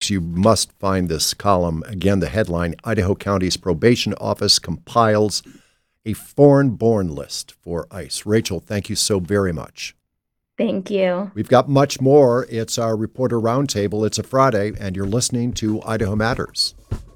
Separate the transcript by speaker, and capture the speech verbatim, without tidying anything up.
Speaker 1: folks, you must find this column. Again, the headline, Idaho County's Probation Office compiles a foreign-born list for ICE. Rachel, thank you so very much.
Speaker 2: Thank you.
Speaker 1: We've got much more. It's our Reporter Roundtable. It's a Friday, and you're listening to Idaho Matters.